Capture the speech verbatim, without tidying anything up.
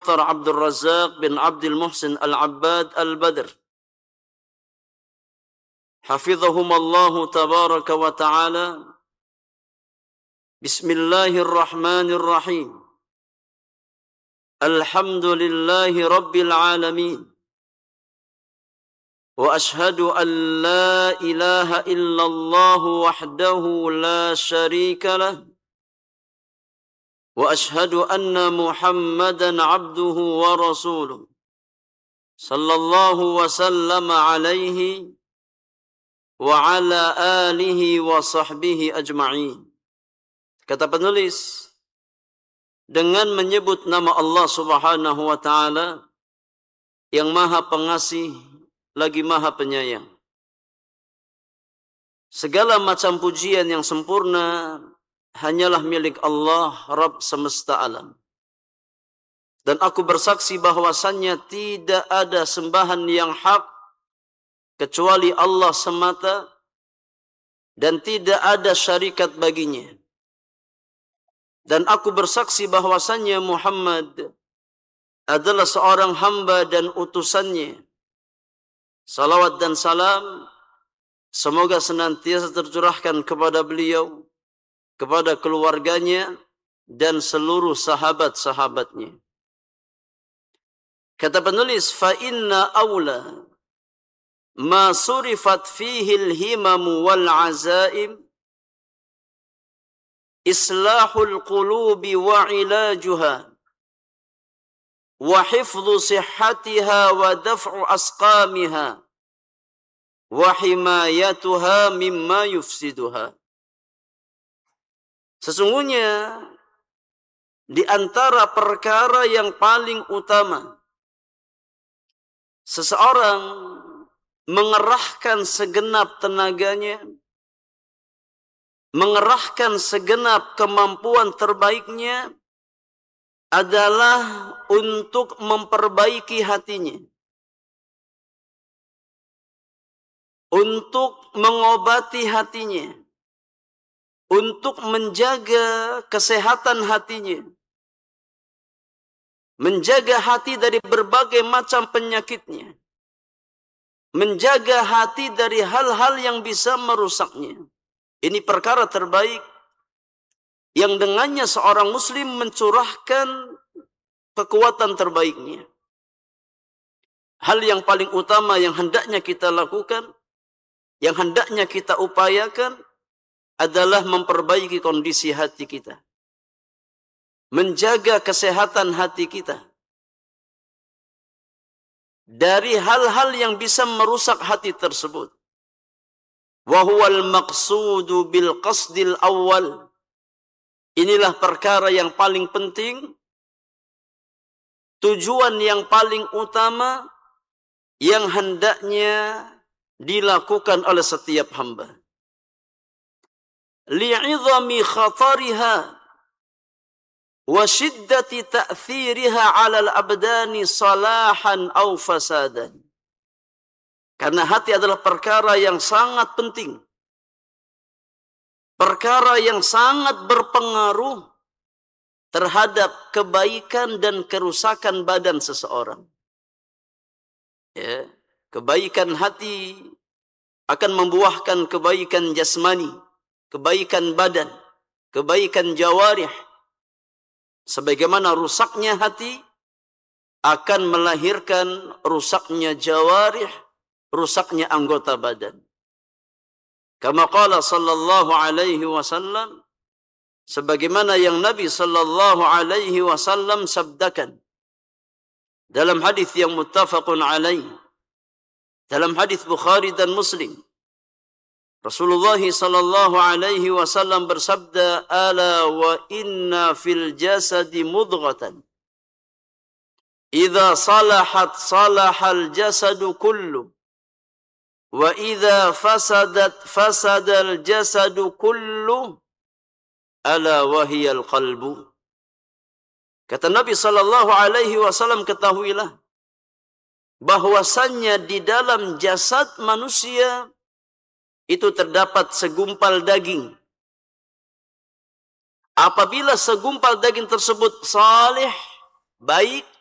Doktor Abdul Razak bin Abdul Muhsin Al-Abbad Al-Badr. Hafizahumallahu tabaraka wa ta'ala. Bismillahirrahmanirrahim. Alhamdulillahi rabbil alamin. Wa ashhadu an la ilaha illallah wahdahu la sharika lah. Wa ashhadu anna Muhammadan abduhu wa rasuluh. Sallallahu wa sallama alaihi wa ala alihi wa sahbihi ajma'in. Kata penulis, dengan menyebut nama Allah Subhanahu wa ta'ala yang maha pengasih lagi maha penyayang. Segala macam pujian yang sempurna hanyalah milik Allah, Rabb semesta alam. Dan aku bersaksi bahwasannya tidak ada sembahan yang hak kecuali Allah semata, dan tidak ada syarikat baginya. Dan aku bersaksi bahwasannya Muhammad adalah seorang hamba dan utusannya. Salawat dan salam semoga senantiasa tercurahkan kepada beliau, kepada keluarganya, dan seluruh sahabat-sahabatnya. Kata penulis, fa inna awla ma surifat fihi al-himam wal azaim islahul qulubi wa ilajuha wa hifdhu sihhatiha wa daf'u asqamiha wa himayatuha mimma yufsiduha. Sesungguhnya di antara perkara yang paling utama seseorang mengerahkan segenap tenaganya, mengerahkan segenap kemampuan terbaiknya adalah untuk memperbaiki hatinya, untuk mengobati hatinya, untuk menjaga kesehatan hatinya, menjaga hati dari berbagai macam penyakitnya, menjaga hati dari hal-hal yang bisa merusaknya. Ini perkara terbaik yang dengannya seorang muslim mencurahkan kekuatan terbaiknya. Hal yang paling utama yang hendaknya kita lakukan, yang hendaknya kita upayakan adalah memperbaiki kondisi hati kita, menjaga kesehatan hati kita dari hal-hal yang bisa merusak hati tersebut. Wa huwal maqsudu bil qasdil awal. Inilah perkara yang paling penting, tujuan yang paling utama yang hendaknya dilakukan oleh setiap hamba. Li'idhami khatariha wa shiddati ta'thiriha 'ala al-abdani salahan aw fasadan. Karena hati adalah perkara yang sangat penting, perkara yang sangat berpengaruh terhadap kebaikan dan kerusakan badan seseorang. Ya, kebaikan hati akan membuahkan kebaikan jasmani, kebaikan badan, kebaikan jawarih. Sebagaimana rusaknya hati akan melahirkan rusaknya jawarih, rusaknya anggota badan. Kama qala sallallahu alaihi wasallam, sebagaimana yang Nabi sallallahu alaihi wasallam sabdakan dalam hadis yang muttafaqun alaih, dalam hadis Bukhari dan Muslim. Rasulullah sallallahu alaihi wasallam bersabda, ala wa inna fil jasadi mudghatan idza salahat salahal jasadu kullu wa idza fasadat fasadal jasadu kullu ala wahiyal qalbu. Kata Nabi sallallahu alaihi wasallam, ketahuilah bahwasannya di dalam jasad manusia itu terdapat segumpal daging. Apabila segumpal daging tersebut salih, baik,